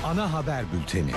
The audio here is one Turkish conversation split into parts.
Ana haber bülteni.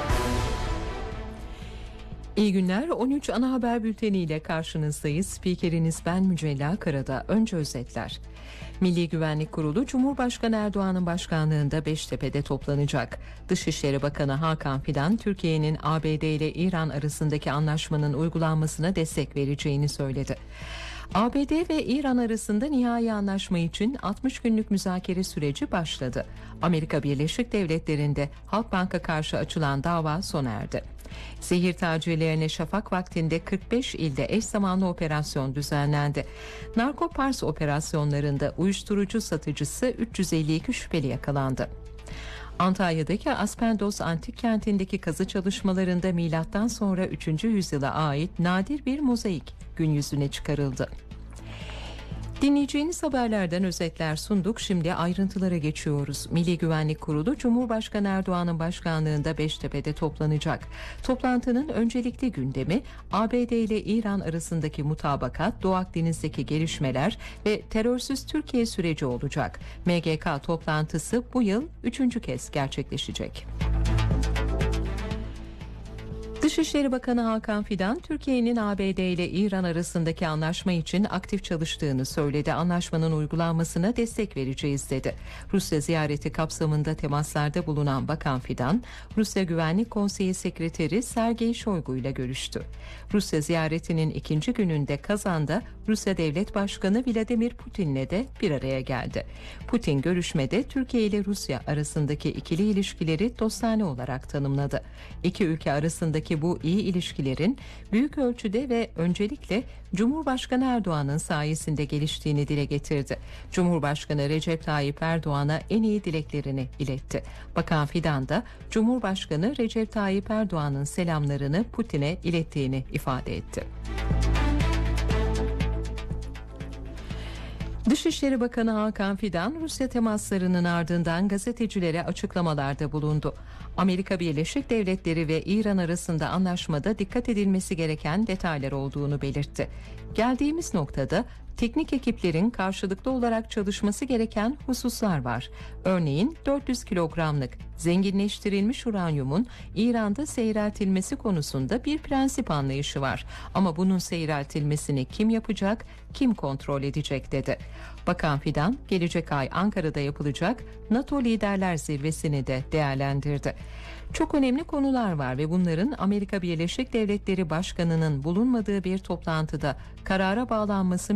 İyi günler. 13 ana haber bülteni ile karşınızdayız. Spikeriniz ben Mücella Karada. Önce özetler. Milli Güvenlik Kurulu Cumhurbaşkanı Erdoğan'ın başkanlığında Beştepe'de toplanacak. Dışişleri Bakanı Hakan Fidan, Türkiye'nin ABD ile İran arasındaki anlaşmanın uygulanmasına destek vereceğini söyledi. ABD ve İran arasında nihai anlaşma için 60 günlük müzakere süreci başladı. Amerika Birleşik Devletleri'nde Halkbank'a karşı açılan dava sona erdi. Zehir tacirlerine şafak vaktinde 45 ilde eş zamanlı operasyon düzenlendi. Narkopars operasyonlarında uyuşturucu satıcısı 352 şüpheli yakalandı. Antalya'daki Aspendos Antik Kenti'ndeki kazı çalışmalarında milattan sonra 3. yüzyıla ait nadir bir mozaik gün yüzüne çıkarıldı. Dinleyeceğiniz haberlerden özetler sunduk. Şimdi ayrıntılara geçiyoruz. Milli Güvenlik Kurulu Cumhurbaşkanı Erdoğan'ın başkanlığında Beştepe'de toplanacak. Toplantının öncelikli gündemi ABD ile İran arasındaki mutabakat, Doğu Akdeniz'deki gelişmeler ve terörsüz Türkiye süreci olacak. MGK toplantısı bu yıl 3. kez gerçekleşecek. Dışişleri Bakanı Hakan Fidan, Türkiye'nin ABD ile İran arasındaki anlaşma için aktif çalıştığını söyledi. Anlaşmanın uygulanmasına destek vereceğiz dedi. Rusya ziyareti kapsamında temaslarda bulunan Bakan Fidan, Rusya Güvenlik Konseyi Sekreteri Sergey Shoigu ile görüştü. Rusya ziyaretinin ikinci gününde Kazan'da Rusya Devlet Başkanı Vladimir Putin'le de bir araya geldi. Putin görüşmede Türkiye ile Rusya arasındaki ikili ilişkileri dostane olarak tanımladı. İki ülke arasındaki bu iyi ilişkilerin büyük ölçüde ve öncelikle Cumhurbaşkanı Erdoğan'ın sayesinde geliştiğini dile getirdi. Cumhurbaşkanı Recep Tayyip Erdoğan'a en iyi dileklerini iletti. Bakan Fidan da Cumhurbaşkanı Recep Tayyip Erdoğan'ın selamlarını Putin'e ilettiğini ifade etti. Dışişleri Bakanı Hakan Fidan, Rusya temaslarının ardından gazetecilere açıklamalarda bulundu. Amerika Birleşik Devletleri ve İran arasında anlaşmada dikkat edilmesi gereken detaylar olduğunu belirtti. Geldiğimiz noktada teknik ekiplerin karşılıklı olarak çalışması gereken hususlar var. Örneğin 400 kilogramlık zenginleştirilmiş uranyumun İran'da seyreltilmesi konusunda bir prensip anlayışı var. Ama bunun seyreltilmesini kim yapacak, kim kontrol edecek dedi. Bakan Fidan, gelecek ay Ankara'da yapılacak NATO Liderler Zirvesi'ni de değerlendirdi. Çok önemli konular var ve bunların Amerika Birleşik Devletleri Başkanı'nın bulunmadığı bir toplantıda karara bağlanması